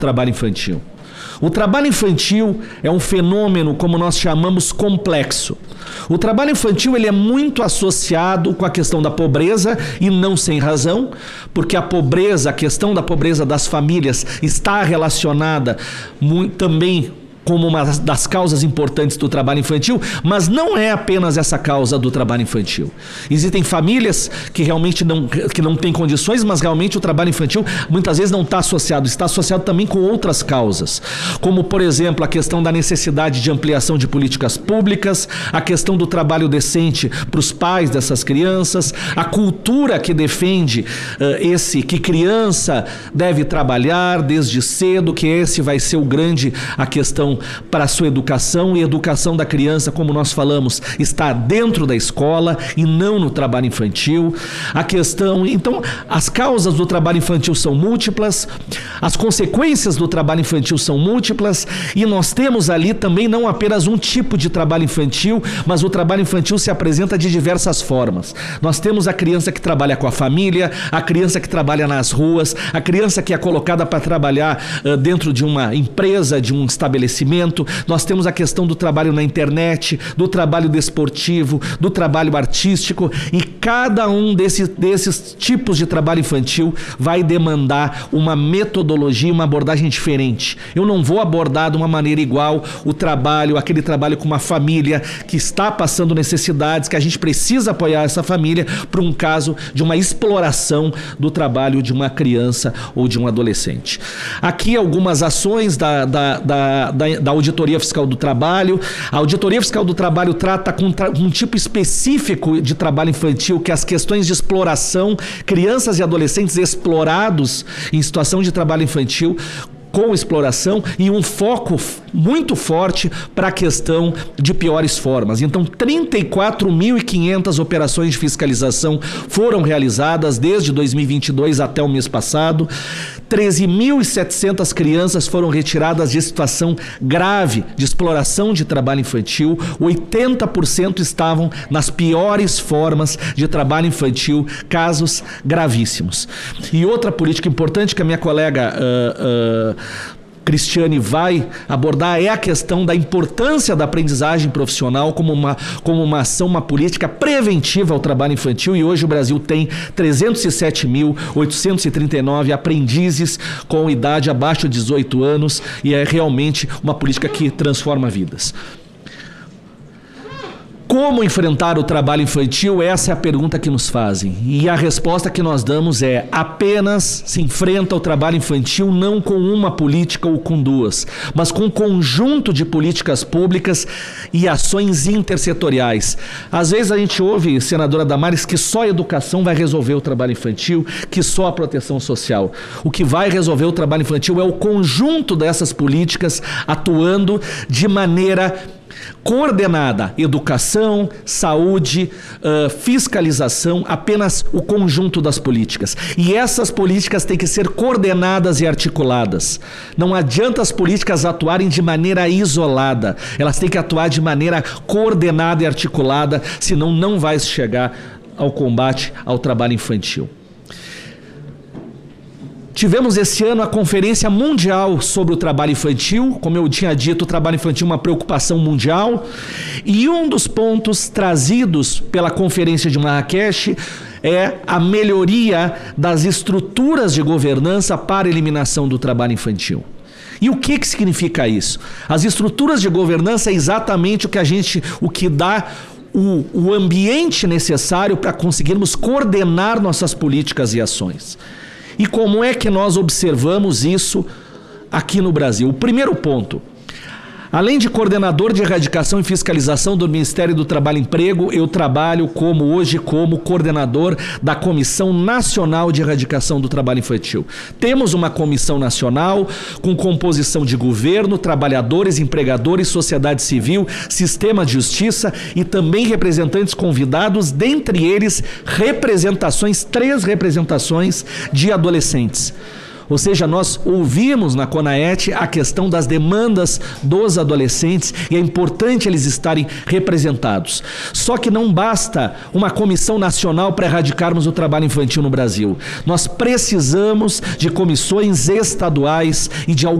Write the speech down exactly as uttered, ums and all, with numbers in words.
trabalho infantil. O trabalho infantil é um fenômeno, como nós chamamos, complexo. O trabalho infantil ele é muito associado com a questão da pobreza, e não sem razão, porque a pobreza, a questão da pobreza das famílias está relacionada muito, também como uma das causas importantes do trabalho infantil, mas não é apenas essa causa do trabalho infantil. Existem famílias que realmente não, que não têm condições, mas realmente o trabalho infantil muitas vezes não está associado, está associado também com outras causas, como por exemplo a questão da necessidade de ampliação de políticas públicas, a questão do trabalho decente para os pais dessas crianças, a cultura que defende uh, esse, que criança deve trabalhar desde cedo, que esse vai ser o grande, a questão para a sua educação, e a educação da criança, como nós falamos, está dentro da escola e não no trabalho infantil. A questão, então, as causas do trabalho infantil são múltiplas, as consequências do trabalho infantil são múltiplas, e nós temos ali também não apenas um tipo de trabalho infantil, mas o trabalho infantil se apresenta de diversas formas. Nós temos a criança que trabalha com a família, a criança que trabalha nas ruas, a criança que é colocada para trabalhar uh, dentro de uma empresa, de um estabelecimento. Nós temos a questão do trabalho na internet, do trabalho desportivo, do trabalho artístico, e cada um desses, desses tipos de trabalho infantil vai demandar uma metodologia, uma abordagem diferente. Eu não vou abordar de uma maneira igual o trabalho, aquele trabalho com uma família que está passando necessidades, que a gente precisa apoiar essa família, para um caso de uma exploração do trabalho de uma criança ou de um adolescente. Aqui algumas ações da, da, da, da da Auditoria Fiscal do Trabalho. A Auditoria Fiscal do Trabalho trata com um tipo específico de trabalho infantil, que é as questões de exploração, crianças e adolescentes explorados em situação de trabalho infantil, com exploração, e um foco muito forte para a questão de piores formas. Então, trinta e quatro mil e quinhentas operações de fiscalização foram realizadas desde dois mil e vinte e dois até o mês passado. treze mil e setecentas crianças foram retiradas de situação grave de exploração de trabalho infantil. oitenta por cento estavam nas piores formas de trabalho infantil, casos gravíssimos. E outra política importante que a minha colega uh, uh, Cristiane vai abordar é a questão da importância da aprendizagem profissional como uma, como uma ação, uma política preventiva ao trabalho infantil, e hoje o Brasil tem trezentos e sete mil oitocentos e trinta e nove aprendizes com idade abaixo de dezoito anos, e é realmente uma política que transforma vidas. Como enfrentar o trabalho infantil? Essa é a pergunta que nos fazem. E a resposta que nós damos é: apenas se enfrenta o trabalho infantil não com uma política ou com duas, mas com um conjunto de políticas públicas e ações intersetoriais. Às vezes a gente ouve, senadora Damares, que só a educação vai resolver o trabalho infantil, que só a proteção social. O que vai resolver o trabalho infantil é o conjunto dessas políticas atuando de maneira coordenada. Educação, saúde, uh, fiscalização, apenas o conjunto das políticas. E essas políticas têm que ser coordenadas e articuladas. Não adianta as políticas atuarem de maneira isolada. Elas têm que atuar de maneira coordenada e articulada, senão não vai se chegar ao combate ao trabalho infantil. Tivemos esse ano a Conferência Mundial sobre o Trabalho Infantil. Como eu tinha dito, o trabalho infantil é uma preocupação mundial. E um dos pontos trazidos pela Conferência de Marrakech é a melhoria das estruturas de governança para a eliminação do trabalho infantil. E o que que significa isso? As estruturas de governança é exatamente o que a gente, o que dá o, o ambiente necessário para conseguirmos coordenar nossas políticas e ações. E como é que nós observamos isso aqui no Brasil? O primeiro ponto: além de coordenador de erradicação e fiscalização do Ministério do Trabalho e Emprego, eu trabalho como hoje como coordenador da Comissão Nacional de Erradicação do Trabalho Infantil. Temos uma comissão nacional com composição de governo, trabalhadores, empregadores, sociedade civil, sistema de justiça e também representantes convidados, dentre eles representações, três representações de adolescentes. Ou seja, nós ouvimos na CONAET a questão das demandas dos adolescentes e é importante eles estarem representados. Só que não basta uma comissão nacional para erradicarmos o trabalho infantil no Brasil. Nós precisamos de comissões estaduais e de